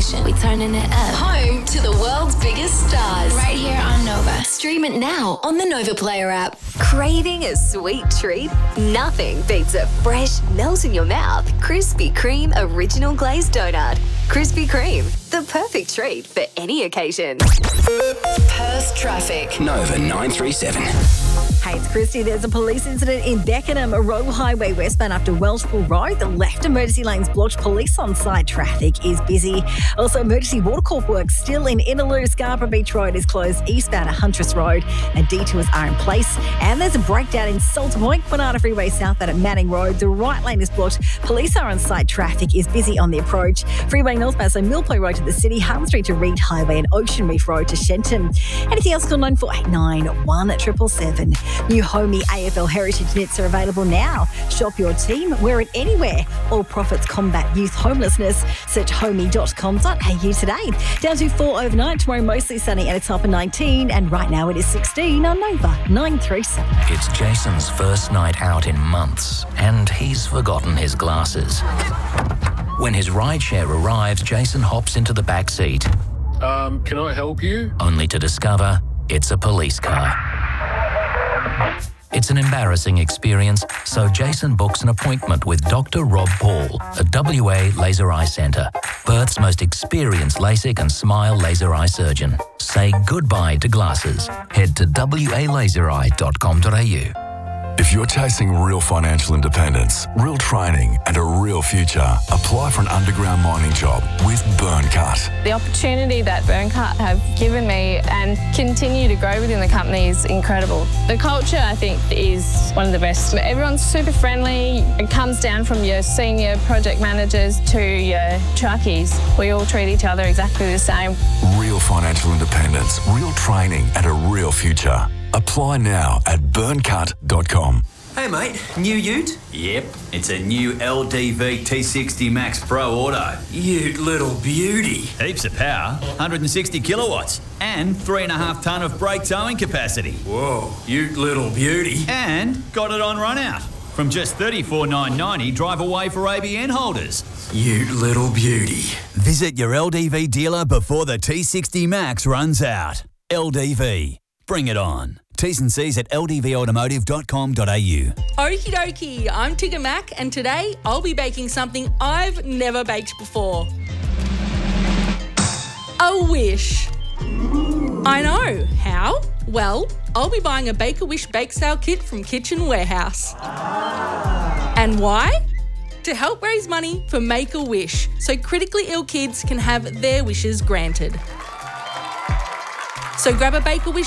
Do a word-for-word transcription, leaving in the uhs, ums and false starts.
station. We turning it up. Home to the world's biggest stars. Right here on Nova. Stream it now on the Nova Player app. Craving a sweet treat? Nothing beats a fresh, melt in your mouth, Krispy Kreme original glazed donut. Krispy Kreme, the perfect treat for any occasion. Perth traffic. Nova nine three seven. Hey, it's Christy. There's a police incident in Beckenham, a road highway westbound after Welshpool Road. The left emergency lane's blocked. Police on site. Traffic is busy. Also, emergency water corp work still in Innaloo. Scarborough Beach Road is closed eastbound at Huntress Road, and detours are in place. And there's a breakdown in Salter Point, Quinata Freeway southbound at Manning Road. The right lane is blocked. Police are on site. Traffic is busy on the approach. Freeway northbound, so Millplay Road to the city, Harm Street to Reed Highway, and Ocean Reef Road to Shenton. Anything else? Call nine four eight nine, one seven seven. New Homey A F L Heritage Knits are available now. Shop your team, wear it anywhere. All profits combat youth homelessness. Search homey dot com dot a u today. Down to four overnight. Tomorrow mostly sunny and a top of nineteen. And right now it is sixteen on Nova nine three seven. It's Jason's first night out in months, and he's forgotten his glasses. When his rideshare arrives, Jason hops into the back seat. Um, can I help you? Only to discover it's a police car. It's an embarrassing experience, so Jason books an appointment with Doctor Rob Paul at W A Laser Eye Centre, Perth's most experienced LASIK and SMILE laser eye surgeon. Say goodbye to glasses. Head to w a laser eye dot com dot a u. If you're chasing real financial independence, real training and a real future, apply for an underground mining job with Burncut. The opportunity that Burncut have given me and continue to grow within the company is incredible. The culture, I think, is one of the best. Everyone's super friendly. It comes down from your senior project managers to your truckies. We all treat each other exactly the same. Real financial independence, real training and a real future. Apply now at burncut dot com. Hey mate, new ute? Yep, it's a new L D V T sixty Max Pro Auto. Ute little beauty. Heaps of power, one hundred sixty kilowatts, and three and a half tonne of brake towing capacity. Whoa, ute little beauty. And got it on run out. From just thirty-four thousand nine hundred ninety dollars drive away for A B N holders. Ute little beauty. Visit your L D V dealer before the T sixty Max runs out. L D V. Bring it on. T's and C's at l d v automotive dot com dot a u. Okie dokie, I'm Tigger Mac, and today I'll be baking something I've never baked before. A wish. I know. How? Well, I'll be buying a Bake-A-Wish bake sale kit from Kitchen Warehouse. And why? To help raise money for Make-A-Wish, so critically ill kids can have their wishes granted. So grab a Bake-A-Wish